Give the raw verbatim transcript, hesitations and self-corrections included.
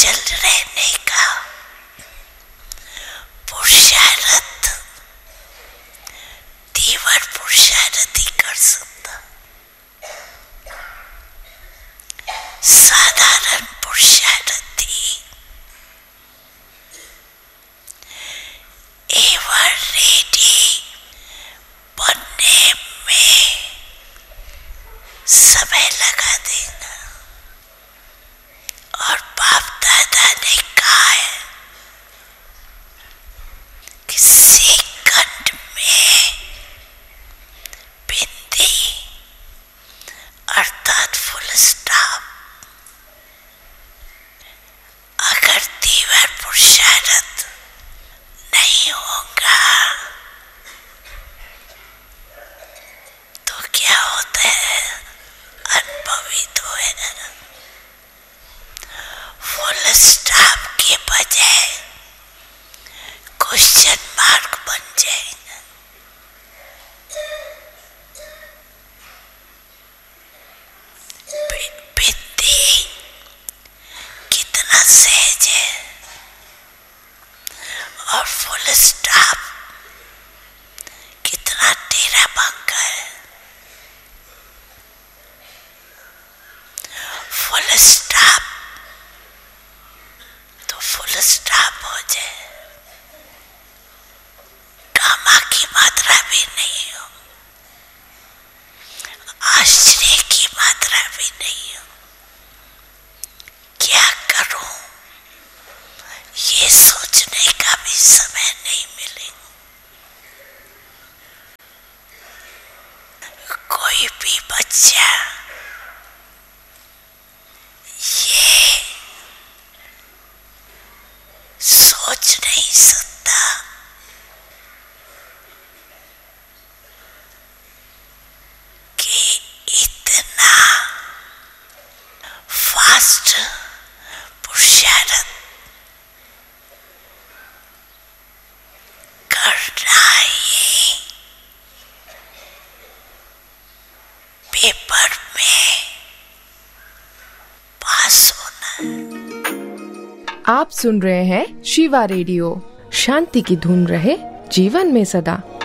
कुशल रहने का पुरुषार्थ तीव्र पुरुषार्थी कर सकता। साधारण पुरुषार्थी एवर रेडी बनने में समय लगा देना। और बाप दादा ने कहा है कि सेकंड में बिंदी अर्थात फुल स्टॉप। अगर तीव्र पुरुषार्थ नहीं होगा तो क्या होता है? अनुभवित है। फुल स्टॉप के बजाय क्वेश्चन मार्क बन जाएगा। बिंदी कितना सहज है और फुल स्टॉप कितना टेढ़ा बंका है। फुल स्टॉप तो फुल स्टॉप हो जाए, गामा की मात्रा भी नहीं हो, आश्चर्य की मात्रा भी नहीं हो। क्या करूं ये सोचने का भी समय नहीं मिलेगा। कोई भी बच्चा ये सोच नहीं सकता कि इतना फास्ट पुरुषार्थ करना ही पेपर में पास होना है। आप सुन रहे हैं शिवा रेडियो। शांति की धुन रहे जीवन में सदा।